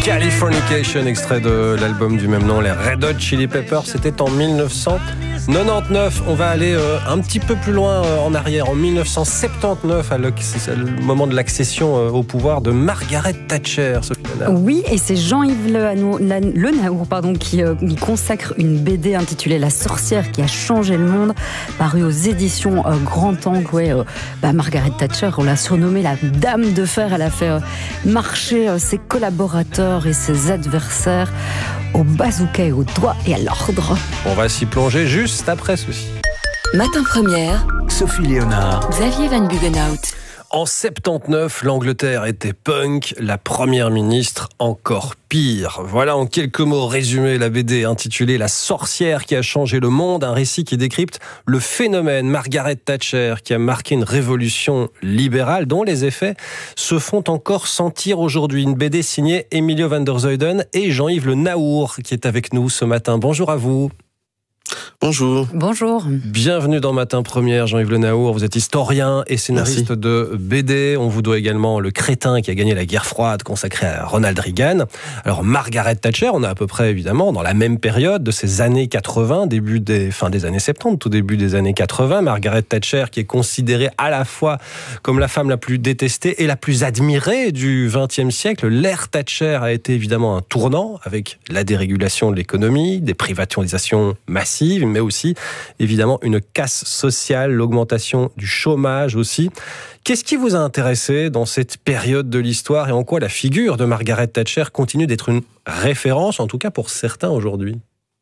Californication, extrait de l'album du même nom, les Red Hot Chili Peppers, c'était en 1999. On va aller un petit peu plus loin en arrière, en 1979, c'est le moment de l'accession au pouvoir de Margaret Thatcher. Oui, et c'est Jean-Yves Le Naour qui consacre une BD intitulée La sorcière qui a changé le monde, parue aux éditions Grand Angle. Margaret Thatcher, on l'a surnommée la Dame de Fer. Elle a fait marcher ses collaborateurs et ses adversaires au bazooka et au doigt et à l'ordre. On va s'y plonger juste après ceci. Matin Première, Sophie Léonard, Xavier Van Buggenhout. En 79, l'Angleterre était punk, la première ministre encore pire. Voilà en quelques mots résumé la BD intitulée La sorcière qui a changé le monde, un récit qui décrypte le phénomène Margaret Thatcher qui a marqué une révolution libérale dont les effets se font encore sentir aujourd'hui. Une BD signée Emilio van der Zuyden et Jean-Yves Le Naour qui est avec nous ce matin. Bonjour à vous. Bonjour. Bonjour. Bienvenue dans Matin Première, Jean-Yves Le Naour. Vous êtes historien et scénariste Merci. de BD. On vous doit également Le Crétin qui a gagné la guerre froide, consacré à Ronald Reagan. Alors Margaret Thatcher, on est à peu près évidemment dans la même période de ces années 80, fin des années 70, tout début des années 80. Margaret Thatcher qui est considérée à la fois comme la femme la plus détestée et la plus admirée du XXe siècle. L'ère Thatcher a été évidemment un tournant avec la dérégulation de l'économie, des privatisations massives, mais aussi, évidemment, une casse sociale, l'augmentation du chômage aussi. Qu'est-ce qui vous a intéressé dans cette période de l'histoire et en quoi la figure de Margaret Thatcher continue d'être une référence, en tout cas pour certains aujourd'hui ?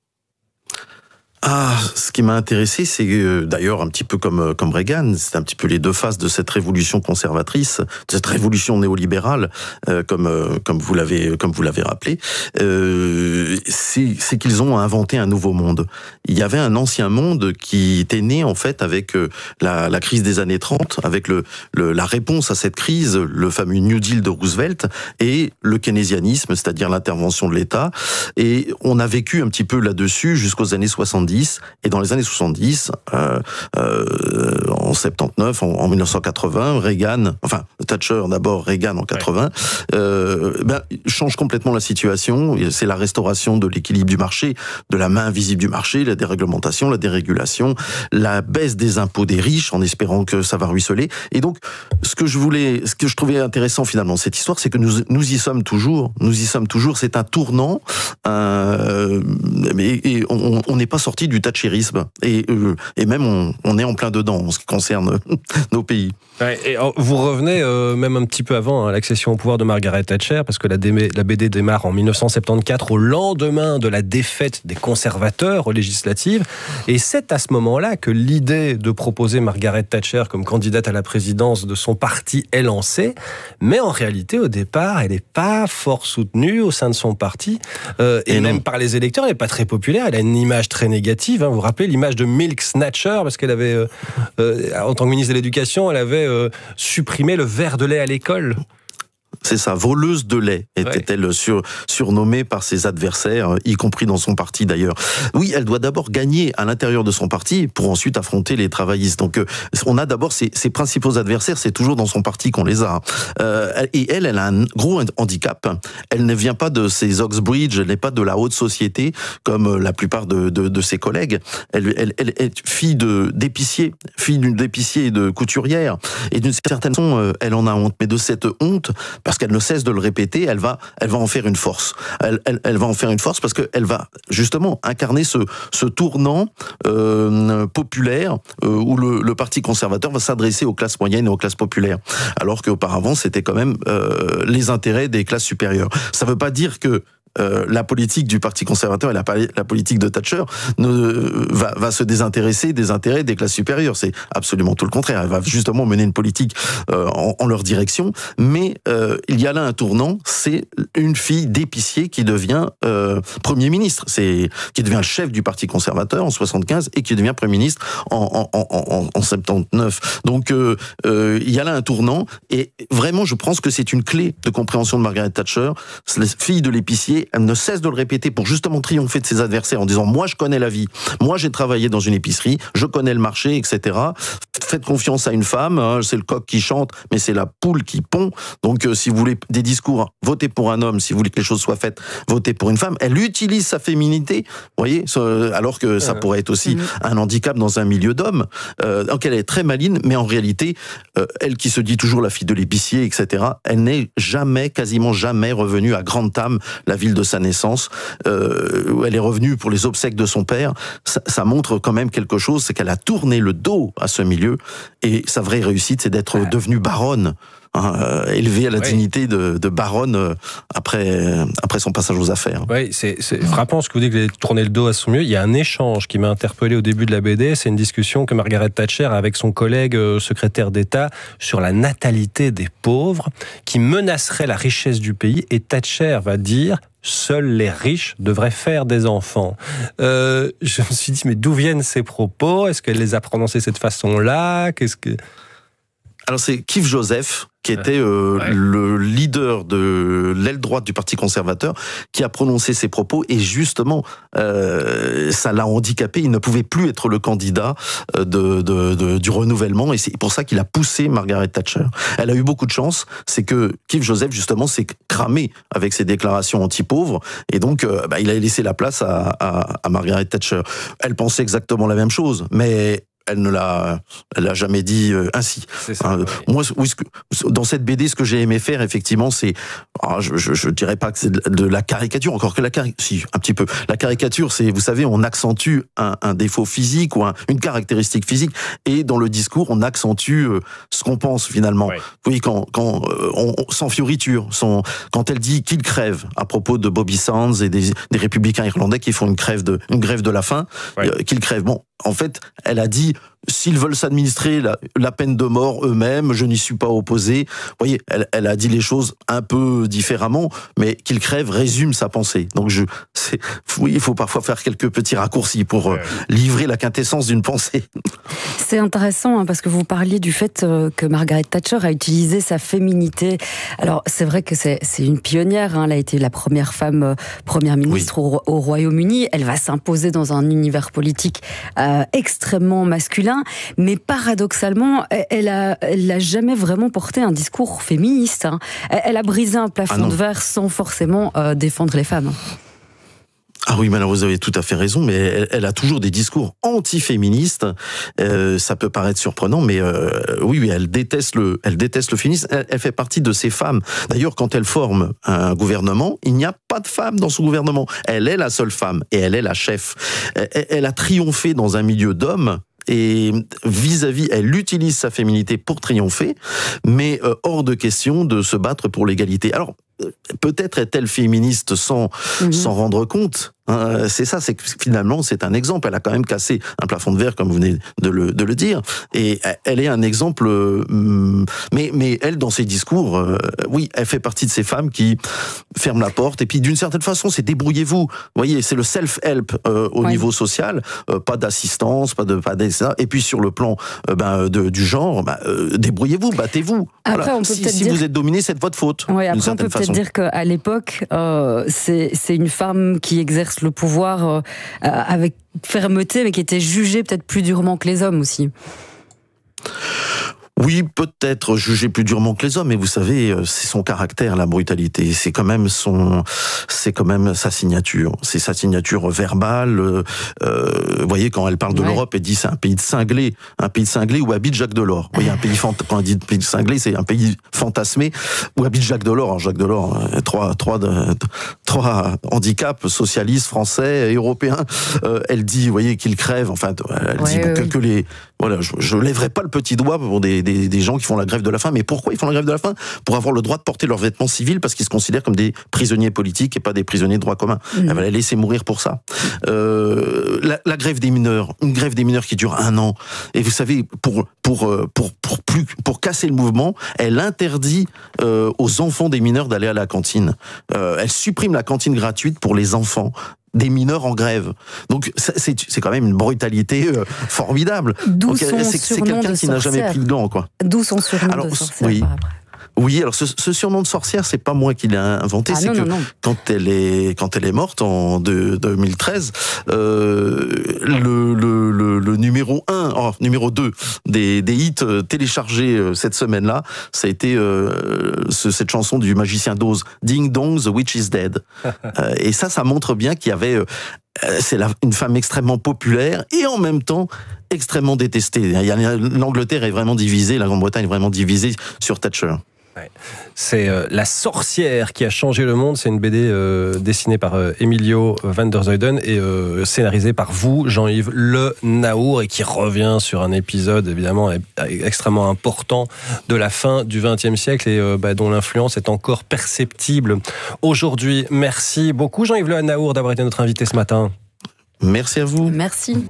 Ce qui m'a intéressé, c'est d'ailleurs un petit peu comme Reagan, c'est un petit peu les deux faces de cette révolution conservatrice, de cette révolution néolibérale, comme vous l'avez rappelé. C'est qu'ils ont inventé un nouveau monde. Il y avait un ancien monde qui était né en fait avec la crise des années 30, avec la réponse à cette crise, le fameux New Deal de Roosevelt et le keynésianisme, c'est-à-dire l'intervention de l'État. Et on a vécu un petit peu là-dessus jusqu'aux années 70. Et dans les années 70, en 79, en 1980, Thatcher d'abord, Reagan en 80, change complètement la situation. C'est la restauration de l'équilibre du marché, de la main invisible du marché, la déréglementation, la dérégulation, la baisse des impôts des riches, en espérant que ça va ruisseler. Et donc, ce que je trouvais intéressant finalement cette histoire, c'est que nous y sommes toujours. Nous y sommes toujours. C'est un tournant, et on n'est pas sorti du thatcherisme et même on est en plein dedans en ce qui concerne nos pays. Ouais, et vous revenez même un petit peu avant l'accession au pouvoir de Margaret Thatcher, parce que la BD démarre en 1974 au lendemain de la défaite des conservateurs aux législatives, et c'est à ce moment-là que l'idée de proposer Margaret Thatcher comme candidate à la présidence de son parti est lancée, mais en réalité au départ elle n'est pas fort soutenue au sein de son parti, et même par les électeurs elle n'est pas très populaire, elle a une image très négative. Vous vous rappelez l'image de Milk Snatcher, parce qu'elle avait, en tant que ministre de l'Éducation, elle avait supprimé le verre de lait à l'école. C'est ça, voleuse de lait, était-elle surnommée par ses adversaires, y compris dans son parti d'ailleurs. Oui, elle doit d'abord gagner à l'intérieur de son parti pour ensuite affronter les travaillistes. Donc on a d'abord ses principaux adversaires, c'est toujours dans son parti qu'on les a. Et elle a un gros handicap. Elle ne vient pas de ces Oxbridge, elle n'est pas de la haute société comme la plupart de ses collègues. Elle est fille d'épicier, d'une d'épicier et de couturière. Et d'une certaine façon, elle en a honte. Mais de cette honte, parce qu'elle ne cesse de le répéter, elle va en faire une force. Elle va en faire une force parce qu'elle va justement incarner ce tournant populaire où le Parti conservateur va s'adresser aux classes moyennes et aux classes populaires. Alors qu'auparavant, c'était quand même les intérêts des classes supérieures. Ça ne veut pas dire que la politique du Parti conservateur et la politique de Thatcher va se désintéresser des intérêts des classes supérieures. C'est absolument tout le contraire. Elle va justement mener une politique en leur direction. Mais il y a là un tournant. C'est une fille d'épicier qui devient Premier ministre. Qui devient le chef du Parti conservateur en 75 et qui devient Premier ministre en 79. Donc il y a là un tournant. Et vraiment, je pense que c'est une clé de compréhension de Margaret Thatcher. C'est la fille de l'épicier et elle ne cesse de le répéter pour justement triompher de ses adversaires en disant moi je connais la vie, moi j'ai travaillé dans une épicerie, je connais le marché, etc. Faites confiance à une femme, hein, c'est le coq qui chante, mais c'est la poule qui pond. Donc si vous voulez des discours, votez pour un homme. Si vous voulez que les choses soient faites, votez pour une femme. Elle utilise sa féminité, vous voyez, alors que ça pourrait être aussi un handicap dans un milieu d'hommes. Donc elle est très maligne, mais en réalité, elle qui se dit toujours la fille de l'épicier, etc., elle n'est jamais, quasiment jamais revenue à Grantham, la ville de sa naissance, où elle est revenue pour les obsèques de son père. Ça montre quand même quelque chose, c'est qu'elle a tourné le dos à ce milieu, et sa vraie réussite, c'est d'être devenue baronne. Élevée à la dignité de baronne après son passage aux affaires. Oui, c'est frappant ce que vous dites, que vous avez tourné le dos à son mieux. Il y a un échange qui m'a interpellé au début de la BD, c'est une discussion que Margaret Thatcher a avec son collègue secrétaire d'État sur la natalité des pauvres qui menacerait la richesse du pays, et Thatcher va dire seuls les riches devraient faire des enfants. Je me suis dit, mais d'où viennent ces propos? Est-ce qu'elle les a prononcés de cette façon-là? Alors c'est Keith Joseph, qui était le leader de l'aile droite du Parti conservateur, qui a prononcé ces propos, et justement, ça l'a handicapé. Il ne pouvait plus être le candidat du renouvellement, et c'est pour ça qu'il a poussé Margaret Thatcher. Elle a eu beaucoup de chance, c'est que Keith Joseph, justement, s'est cramé avec ses déclarations anti-pauvres, et donc il a laissé la place à Margaret Thatcher. Elle pensait exactement la même chose, mais elle l'a jamais dit ainsi. C'est ça, Moi, dans cette BD, ce que j'ai aimé faire, effectivement, c'est, je dirais pas que c'est de la caricature, encore que si, un petit peu. La caricature, c'est, vous savez, on accentue un défaut physique ou une caractéristique physique, et dans le discours, on accentue ce qu'on pense finalement. Ouais. Oui, sans fioriture, quand elle dit qu'il crève, à propos de Bobby Sands et des républicains irlandais qui font une grève de la faim, qu'ils crèvent. Bon, en fait, elle a dit, s'ils veulent s'administrer la peine de mort eux-mêmes, je n'y suis pas opposé. Vous voyez, elle a dit les choses un peu différemment, mais qu'il crève résume sa pensée. Donc oui, il faut parfois faire quelques petits raccourcis pour livrer la quintessence d'une pensée. C'est intéressant parce que vous parliez du fait que Margaret Thatcher a utilisé sa féminité. Alors c'est vrai que c'est une pionnière, elle a été la première femme première ministre au Royaume-Uni. Elle va s'imposer dans un univers politique extrêmement masculin, mais paradoxalement, elle a jamais vraiment porté un discours féministe. Elle a brisé un plafond de verre sans forcément défendre les femmes. Ah oui, mais vous avez tout à fait raison, mais elle a toujours des discours anti-féministes. Ça peut paraître surprenant, mais oui, elle déteste le féminisme. Elle fait partie de ces femmes. D'ailleurs, quand elle forme un gouvernement, il n'y a pas de femme dans son gouvernement. Elle est la seule femme, et elle est la chef. Elle a triomphé dans un milieu d'hommes. Et vis-à-vis, elle utilise sa féminité pour triompher, mais hors de question de se battre pour l'égalité. Alors, peut-être est-elle féministe sans rendre compte. C'est ça, c'est que finalement, c'est un exemple. Elle a quand même cassé un plafond de verre, comme vous venez de le dire. Et elle est un exemple, mais elle, dans ses discours, oui, elle fait partie de ces femmes qui ferment la porte. Et puis, d'une certaine façon, c'est débrouillez-vous. Vous voyez, c'est le self-help au niveau social. Pas d'assistance, pas d'essai. Et puis, sur le plan du genre, débrouillez-vous, battez-vous. Après, voilà. on peut si vous êtes dominé, c'est de votre faute. Oui, après, on peut peut-être dire qu'à l'époque, c'est une femme qui exerce le pouvoir avec fermeté, mais qui était jugée peut-être plus durement que les hommes aussi. Oui, peut-être jugé plus durement que les hommes, mais vous savez, c'est son caractère, la brutalité. C'est quand même sa signature. C'est sa signature verbale. Vous voyez, quand elle parle de l'Europe, elle dit c'est un pays de cinglés où habite Jacques Delors. Vous voyez, quand elle dit pays de cinglés, c'est un pays fantasmé où habite Jacques Delors. Alors, Jacques Delors, trois handicaps, socialistes, français, européens. Elle dit, vous voyez, qu'il crève. Enfin, elle dit que les, voilà, je lèverai pas le petit doigt pour des gens qui font la grève de la faim. Mais pourquoi ils font la grève de la faim? Pour avoir le droit de porter leurs vêtements civils, parce qu'ils se considèrent comme des prisonniers politiques et pas des prisonniers de droit commun. Elle va les laisser mourir pour ça. La grève des mineurs, une grève des mineurs qui dure 1 an. Et vous savez, pour casser le mouvement, elle interdit aux enfants des mineurs d'aller à la cantine. Elle supprime la cantine gratuite pour les enfants des mineurs en grève. Donc c'est quand même une brutalité formidable. D'où son surnom c'est quelqu'un qui n'a jamais pris de gants, quoi. D'où son surnom de sorcière. Oui. Oui, alors ce surnom de sorcière, c'est pas moi qui l'ai inventé, c'est que quand elle est morte en 2013, le numéro 2 des hits téléchargés cette semaine-là, ça a été cette chanson du magicien d'Oz, Ding Dong, The Witch is Dead. Et ça montre bien qu'il y avait une femme extrêmement populaire et en même temps extrêmement détestée. L'Angleterre est vraiment divisée, la Grande-Bretagne est vraiment divisée sur Thatcher. Ouais. C'est La sorcière qui a changé le monde. C'est une BD dessinée par Emilio van der Zuyden et scénarisée par vous, Jean-Yves Le Naour, et qui revient sur un épisode évidemment extrêmement important de la fin du XXe siècle et dont l'influence est encore perceptible aujourd'hui. Merci beaucoup Jean-Yves Le Naour d'avoir été notre invité ce matin. Merci à vous. Merci.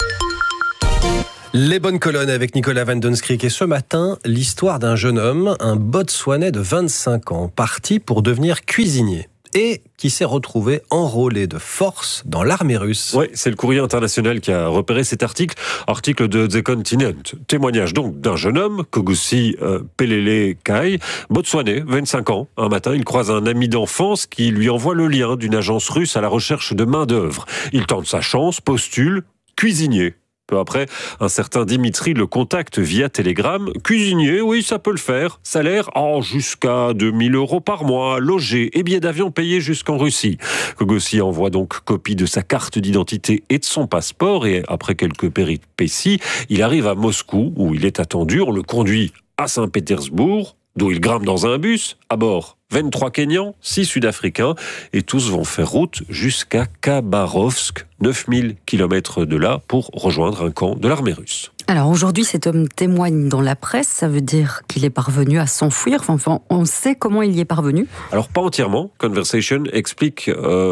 Les bonnes colonnes avec Nicolas Van Den Skrik. Et ce matin, l'histoire d'un jeune homme, un Botswanais de 25 ans, parti pour devenir cuisinier et qui s'est retrouvé enrôlé de force dans l'armée russe. Oui, c'est le Courrier International qui a repéré cet article de The Continent. Témoignage donc d'un jeune homme, Kogusi Pelele Kai, Botswanais, 25 ans. Un matin, il croise un ami d'enfance qui lui envoie le lien d'une agence russe à la recherche de main-d'œuvre. Il tente sa chance, postule, cuisinier. Peu après, un certain Dimitri le contacte via télégramme. Cuisinier, oui, ça peut le faire. Salaire, jusqu'à 2000 € par mois. Logé et billets d'avion payés jusqu'en Russie. Kogusi envoie donc copie de sa carte d'identité et de son passeport. Et après quelques péripéties, il arrive à Moscou, où il est attendu. On le conduit à Saint-Pétersbourg, d'où il grimpe dans un bus. À bord, 23 Kenyans, 6 Sud-Africains, et tous vont faire route jusqu'à Khabarovsk, 9000 km de là, pour rejoindre un camp de l'armée russe. Alors aujourd'hui, cet homme témoigne dans la presse, ça veut dire qu'il est parvenu à s'enfuir, enfin on sait comment il y est parvenu. Alors pas entièrement, Conversation explique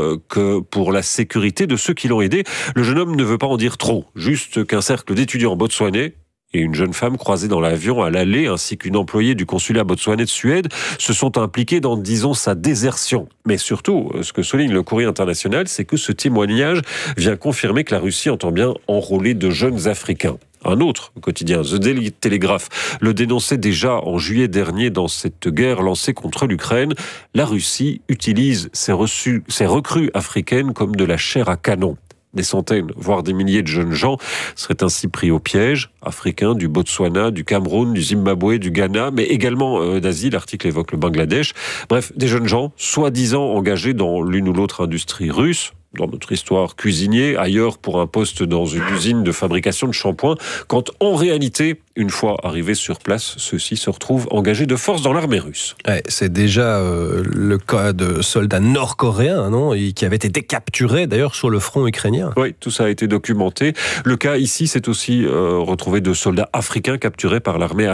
que pour la sécurité de ceux qui l'ont aidé, le jeune homme ne veut pas en dire trop, juste qu'un cercle d'étudiants botswanais et une jeune femme croisée dans l'avion à l'aller, ainsi qu'une employée du consulat botswanais de Suède, se sont impliqués dans, disons, sa désertion. Mais surtout, ce que souligne le Courrier International, c'est que ce témoignage vient confirmer que la Russie entend bien enrôler de jeunes Africains. Un autre quotidien, The Daily Telegraph, le dénonçait déjà en juillet dernier dans cette guerre lancée contre l'Ukraine. La Russie utilise ses recrues africaines comme de la chair à canon. Des centaines, voire des milliers de jeunes gens seraient ainsi pris au piège, africains du Botswana, du Cameroun, du Zimbabwe, du Ghana, mais également d'Asie, l'article évoque le Bangladesh. Bref, des jeunes gens, soi-disant engagés dans l'une ou l'autre industrie russe, dans notre histoire cuisinier, ailleurs pour un poste dans une usine de fabrication de shampoing, quand en réalité, une fois arrivés sur place, ceux-ci se retrouvent engagés de force dans l'armée russe. Ouais, c'est déjà le cas de soldats nord-coréens, non, qui avaient été capturés d'ailleurs sur le front ukrainien. Oui, tout ça a été documenté. Le cas ici, c'est aussi retrouvé de soldats africains capturés par l'armée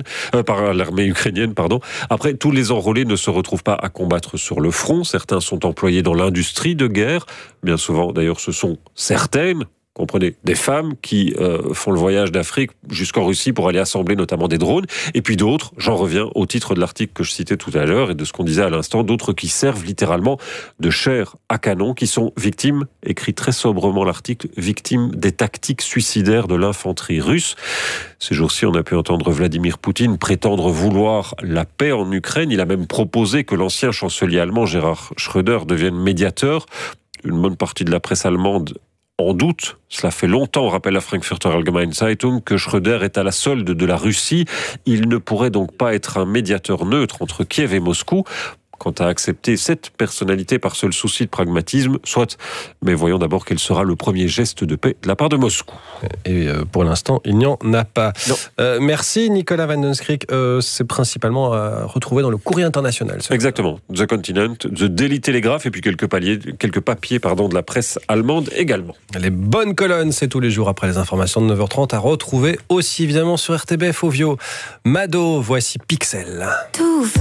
ukrainienne. Après, tous les enrôlés ne se retrouvent pas à combattre sur le front. Certains sont employés dans l'industrie de guerre. Bien souvent, d'ailleurs, ce sont certaines, comprenez, des femmes qui font le voyage d'Afrique jusqu'en Russie pour aller assembler notamment des drones. Et puis d'autres, j'en reviens au titre de l'article que je citais tout à l'heure et de ce qu'on disait à l'instant, d'autres qui servent littéralement de chair à canon, qui sont victimes, écrit très sobrement l'article, victimes des tactiques suicidaires de l'infanterie russe. Ces jours-ci, on a pu entendre Vladimir Poutine prétendre vouloir la paix en Ukraine. Il a même proposé que l'ancien chancelier allemand Gerhard Schröder devienne médiateur. Une bonne partie de la presse allemande en doute. Cela fait longtemps, rappelle la Frankfurter Allgemeine Zeitung, que Schröder est à la solde de la Russie. Il ne pourrait donc pas être un médiateur neutre entre Kiev et Moscou. Quant à accepter cette personnalité par seul souci de pragmatisme, soit. Mais voyons d'abord quel sera le premier geste de paix de la part de Moscou. Et pour l'instant, il n'y en a pas. Merci Nicolas Van Den Skrik. C'est principalement à retrouver dans le Courrier International. Exactement. The Continent, The Daily Telegraph et puis quelques papiers de la presse allemande également. Les bonnes colonnes, c'est tous les jours après les informations de 9h30 à retrouver aussi évidemment sur RTBF Ovio. Mado, voici Pixel. Tout